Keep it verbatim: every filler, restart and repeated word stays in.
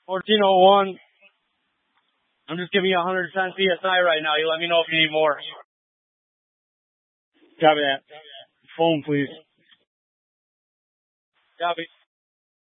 fourteen oh one. I'm just giving you one hundred ten P S I right now. You let me know if you need more. Copy that. Phone, please. Copy.